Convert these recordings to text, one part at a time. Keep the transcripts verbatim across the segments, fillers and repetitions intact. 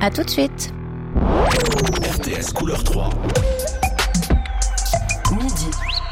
À tout de suite. R T S Couleur trois. Midi.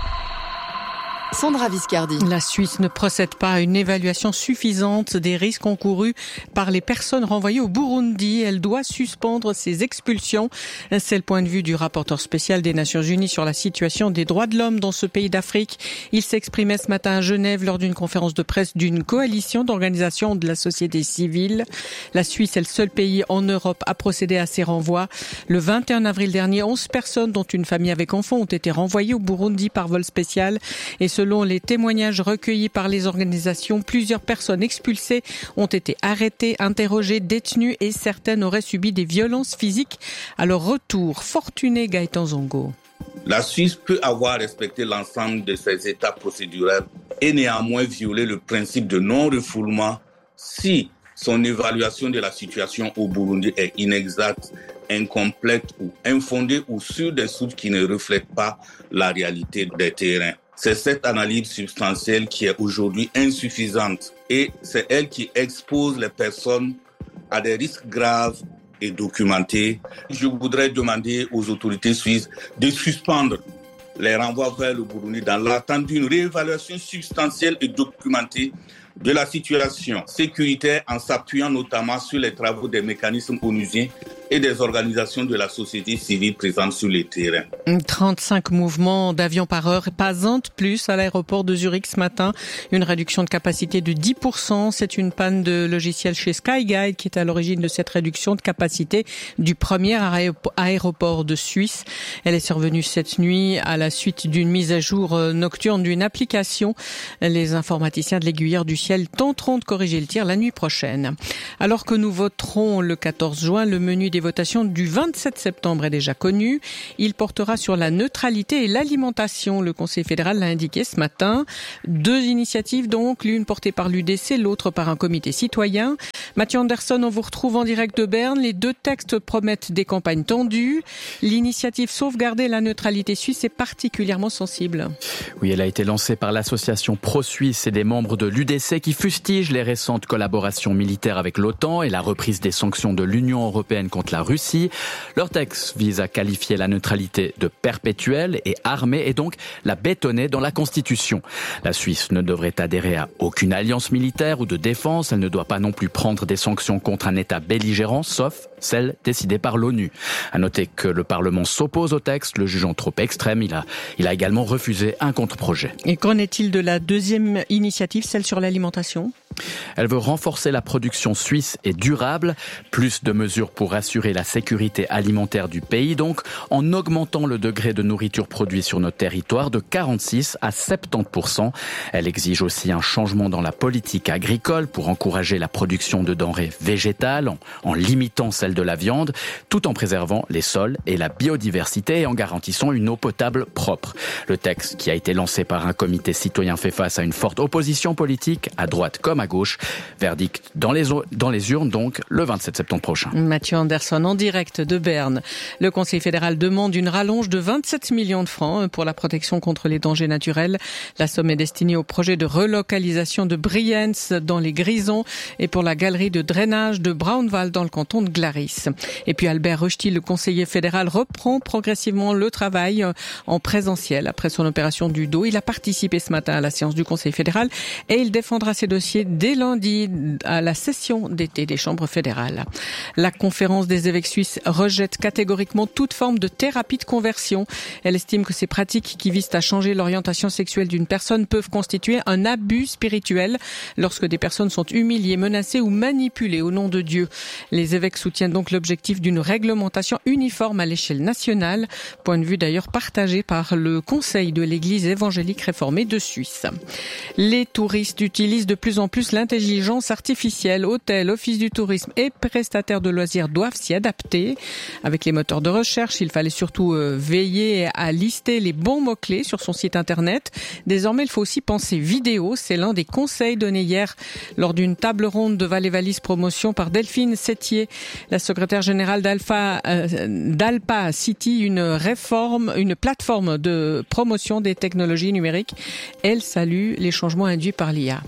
Sandra Viscardi. La Suisse ne procède pas à une évaluation suffisante des risques encourus par les personnes renvoyées au Burundi. Elle doit suspendre ses expulsions. C'est le point de vue du rapporteur spécial des Nations Unies sur la situation des droits de l'homme dans ce pays d'Afrique. Il s'exprimait ce matin à Genève lors d'une conférence de presse d'une coalition d'organisations de la société civile. La Suisse est le seul pays en Europe à procéder à ces renvois. Le vingt et un avril dernier, onze personnes, dont une famille avec enfants, ont été renvoyées au Burundi par vol spécial. Et selon Selon les témoignages recueillis par les organisations, plusieurs personnes expulsées ont été arrêtées, interrogées, détenues et certaines auraient subi des violences physiques à leur retour. Fortuné Gaëtan Zongo. La Suisse peut avoir respecté l'ensemble de ses étapes procédurales et néanmoins violer le principe de non-refoulement si son évaluation de la situation au Burundi est inexacte, incomplète ou infondée ou sur des sources qui ne reflètent pas la réalité des terrains. C'est cette analyse substantielle qui est aujourd'hui insuffisante et c'est elle qui expose les personnes à des risques graves et documentés. Je voudrais demander aux autorités suisses de suspendre les renvois vers le Burundi dans l'attente d'une réévaluation substantielle et documentée de la situation sécuritaire en s'appuyant notamment sur les travaux des mécanismes onusiens et des organisations de la société civile présentes sur les terrains. trente-cinq mouvements d'avions par heure, pas un de plus à l'aéroport de Zurich ce matin. Une réduction de capacité de dix pour cent. C'est une panne de logiciel chez Skyguide qui est à l'origine de cette réduction de capacité du premier aéroport de Suisse. Elle est survenue cette nuit à la suite d'une mise à jour nocturne d'une application. Les informaticiens de l'Aiguilleur du Ciel tenteront de corriger le tir la nuit prochaine. Alors que nous voterons le quatorze juin, le menu des votations du vingt-sept septembre est déjà connu. Il portera sur la neutralité et l'alimentation. Le Conseil fédéral l'a indiqué ce matin. Deux initiatives donc, l'une portée par l'U D C, l'autre par un comité citoyen. Mathieu Anderson, on vous retrouve en direct de Berne. Les deux textes promettent des campagnes tendues. L'initiative Sauvegarder la neutralité suisse est particulièrement sensible. Oui, elle a été lancée par l'association pro-suisse et des membres de l'U D C qui fustigent les récentes collaborations militaires avec l'OTAN et la reprise des sanctions de l'Union européenne contre la Russie. Leur texte vise à qualifier la neutralité de perpétuelle et armée et donc la bétonner dans la Constitution. La Suisse ne devrait adhérer à aucune alliance militaire ou de défense. Elle ne doit pas non plus prendre des sanctions contre un État belligérant, sauf celles décidées par l'ONU. À noter que le Parlement s'oppose au texte, le jugeant trop extrême. Il a, il a également refusé un contre-projet. Et qu'en est-il de la deuxième initiative, celle sur l'alimentation ? Elle veut renforcer la production suisse et durable, plus de mesures pour assurer la sécurité alimentaire du pays, donc en augmentant le degré de nourriture produite sur notre territoire de quarante-six à soixante-dix pour cent. Elle exige aussi un changement dans la politique agricole pour encourager la production de denrées végétales en, en limitant celle de la viande, tout en préservant les sols et la biodiversité et en garantissant une eau potable propre. Le texte qui a été lancé par un comité citoyen fait face à une forte opposition politique, à droite comme à gauche. Verdict dans les, dans les urnes, donc, le vingt-sept septembre prochain. Mathieu Anderson, en direct de Berne. Le Conseil fédéral demande une rallonge de vingt-sept millions de francs pour la protection contre les dangers naturels. La somme est destinée au projet de relocalisation de Brienz dans les Grisons et pour la galerie de drainage de Braunwald dans le canton de Glaris. Et puis Albert Rösti, le conseiller fédéral, reprend progressivement le travail en présentiel après son opération du dos. Il a participé ce matin à la séance du Conseil fédéral et il défendra ses dossiers dès lundi à la session d'été des chambres fédérales. La conférence des évêques suisses rejette catégoriquement toute forme de thérapie de conversion. Elle estime que ces pratiques qui visent à changer l'orientation sexuelle d'une personne peuvent constituer un abus spirituel lorsque des personnes sont humiliées, menacées ou manipulées au nom de Dieu. Les évêques soutiennent donc l'objectif d'une réglementation uniforme à l'échelle nationale, point de vue d'ailleurs partagé par le Conseil de l'Église évangélique réformée de Suisse. Les touristes utilisent de plus en plus l'intelligence artificielle. Hôtels, offices du tourisme et prestataires de loisirs doivent s'y adapter. Avec les moteurs de recherche, il fallait surtout euh, veiller à lister les bons mots-clés sur son site internet. Désormais, il faut aussi penser vidéo. C'est l'un des conseils donnés hier lors d'une table ronde de Valais Valise Promotion par Delphine Sétier, la secrétaire générale d'Alpha, euh, d'Alpa City, une réforme, une plateforme de promotion des technologies numériques. Elle salue les changements induits par l'I A.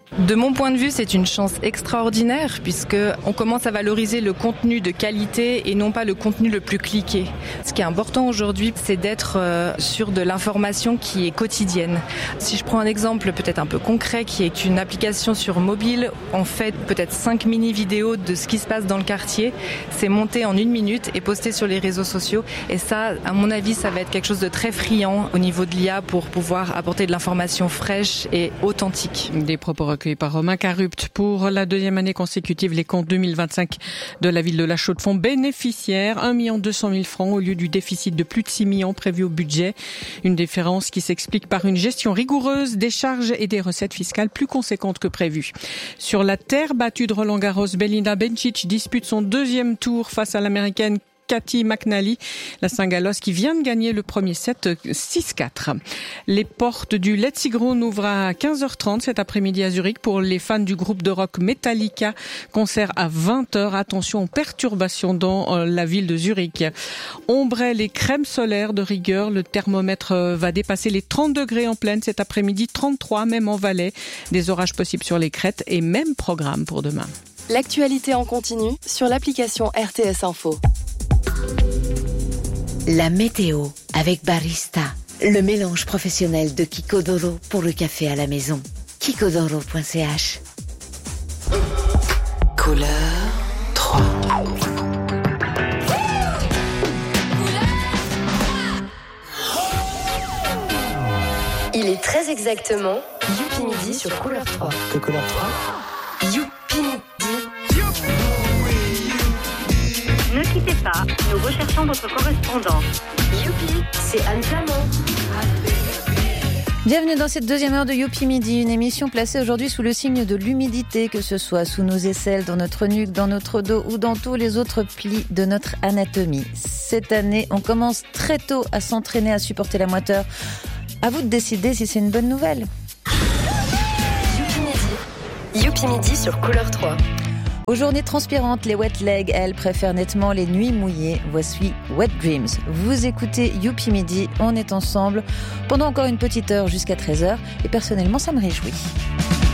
De mon point de vue, c'est une chance extraordinaire puisque on commence à valoriser le contenu de qualité et non pas le contenu le plus cliqué. Ce qui est important aujourd'hui, c'est d'être euh, sur de l'information qui est quotidienne. Si je prends un exemple peut-être un peu concret, qui est une application sur mobile, on fait peut-être cinq mini-vidéos de ce qui se passe dans le quartier. C'est monté en une minute et posté sur les réseaux sociaux. Et ça, à mon avis, ça va être quelque chose de très friand au niveau de l'I A pour pouvoir apporter de l'information fraîche et authentique. Des propos recueillis par Romain Carupt. Pour la deuxième année consécutive, les comptes deux mille vingt-cinq de la ville de La Chaux-de-Fonds bénéficiaires un million deux cent mille francs au lieu du déficit de plus de six millions prévu au budget. Une différence qui s'explique par une gestion rigoureuse des charges et des recettes fiscales plus conséquentes que prévues. Sur la terre battue de Roland-Garros, Belinda Bencic dispute son deuxième tour face à l'américaine Caty McNally, la Cingaloise qui vient de gagner le premier set six quatre. Les portes du Let's Ground ouvrent à quinze heures trente cet après-midi à Zurich pour les fans du groupe de rock Metallica. Concert à vingt heures. Attention aux perturbations dans la ville de Zurich. Ombrelles et crème solaire de rigueur. Le thermomètre va dépasser les trente degrés en pleine cet après-midi, trente-trois même en Valais. Des orages possibles sur les crêtes et même programme pour demain. L'actualité en continu sur l'application R T S Info. La météo avec Barista, le mélange professionnel de Kikodoro pour le café à la maison. kikodoro point c h. Couleur trois. Il est très exactement Youpi Midi sur Couleur trois. Que Couleur trois? Youpi Midi. Ne quittez pas, nous recherchons votre correspondant. Youpi, c'est Anne Flamand. Bienvenue dans cette deuxième heure de Youpi Midi, une émission placée aujourd'hui sous le signe de l'humidité, que ce soit sous nos aisselles, dans notre nuque, dans notre dos ou dans tous les autres plis de notre anatomie. Cette année, on commence très tôt à s'entraîner à supporter la moiteur. À vous de décider si c'est une bonne nouvelle. Youpi Midi. Youpi Midi sur Couleur trois. Aux journées transpirantes, les wet legs, elles, préfèrent nettement les nuits mouillées. Voici Wet Dreams. Vous écoutez Youpi Midi, on est ensemble pendant encore une petite heure jusqu'à treize heures et personnellement, ça me réjouit.